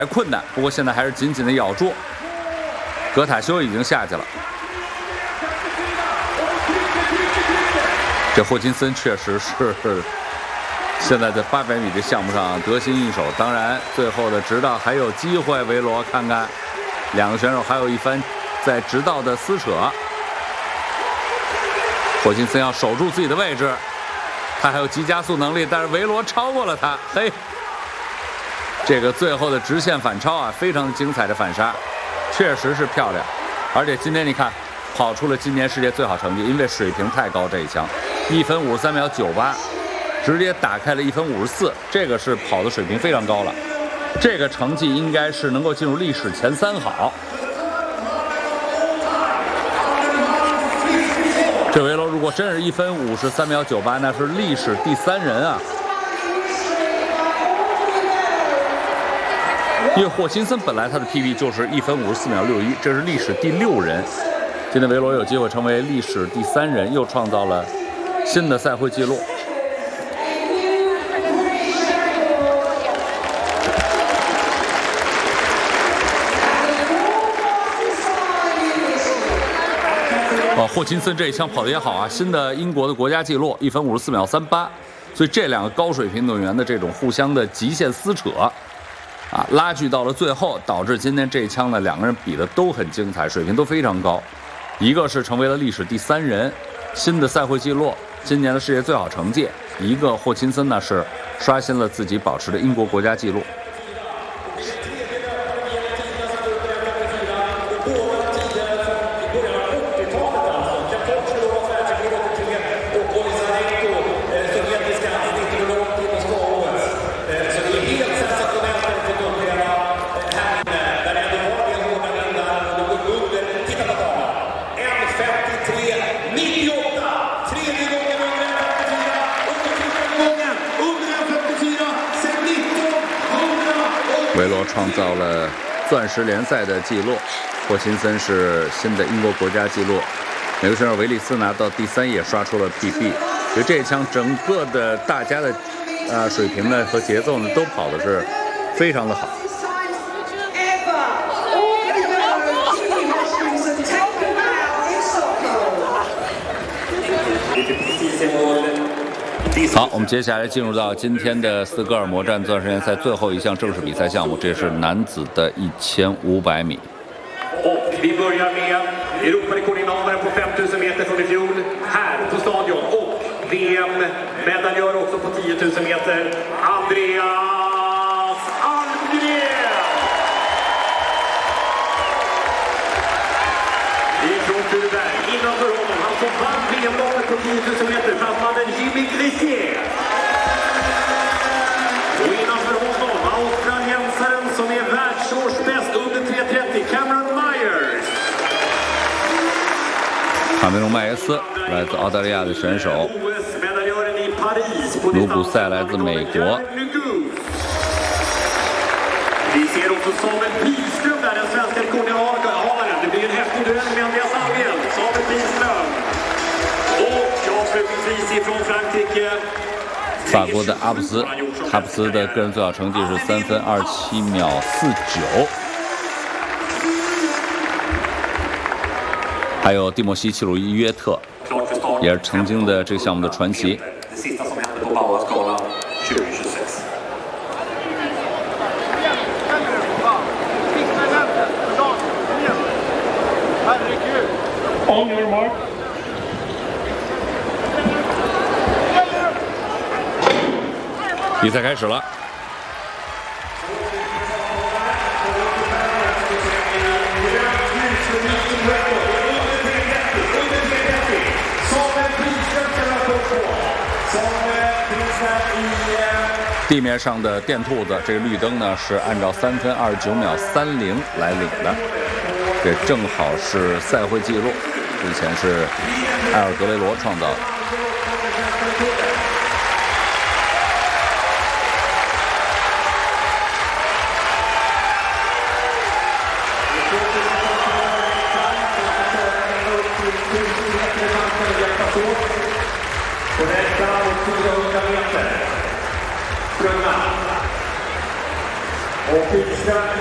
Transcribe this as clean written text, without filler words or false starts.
困难，不过现在还是紧紧的咬住。格塔修已经下去了。这霍金森确实是现在在800米的项目上得心应手。当然，最后的直道还有机会，维罗看看两个选手还有一番在直道的撕扯。霍金森要守住自己的位置，他还有急加速能力，但是维罗超过了他。嘿，这个最后的直线反超啊，非常精彩的反杀，确实是漂亮。而且今天你看，跑出了今年世界最好成绩，因为水平太高，这一枪1分53秒98，直接打开了1分54，这个是跑的水平非常高了。这个成绩应该是能够进入历史前3好。这维罗如果真是1分53秒98，那是历史第3人啊！因为霍金森本来他的 PB 就是1分54秒61，这是历史第6人。今天维罗有机会成为历史第3人，又创造了新的赛会纪录。霍金森这一枪跑得也好啊，新的英国的国家纪录1分54秒38，所以这两个高水平运动员的这种互相的极限撕扯，啊，拉锯到了最后，导致今天这一枪呢，两个人比的都很精彩，水平都非常高。一个是成为了历史第3人，新的赛会纪录，今年的世界最好成绩；一个霍金森呢是刷新了自己保持的英国国家纪录。维罗创造了钻石联赛的纪录，霍金森是新的英国国家纪录。美国选手维利斯拿到第3也刷出了 PB。就这一枪，整个的大家的水平呢和节奏呢都跑的是非常的好。好，我们接下来进入到今天的斯德哥尔摩站钻石联赛最后一项正式比赛项目，这是男子的1500米。 Vi börjar med Europarekordinnehavaren på 5000 meter från i fjol här på stadion och VM-medaljör också på 10 000 meter, Andreas Almgren! Ifrån Tuberg, innanför honom, han som vann VM-loppet på 10 000 meter, fransmannen Jimmy Glissier. Och innanför honom, australiensaren som är världsårsbäst under 3:30, Cameron Myers. 卡梅隆·麦耶斯来自澳大利亚的选手，卢古塞来自美国。 Vi ser också Samuel Pilström där, den svenska rekordinnehavaren. Det blir en häftig duell med Andreas Almgren. Samuel Pilström. Och avslutningsvis ifrån Frankrike. 法国的阿布斯，哈布斯的个人最好成绩是3分27秒49。还有蒂莫西·齐鲁伊约特，也是曾经的这个项目的传奇。比赛开始了。地面上的电兔子，这个绿灯呢是按照3分29秒30来领的，这正好是赛会纪录，之前是埃尔格雷罗创造的。 Och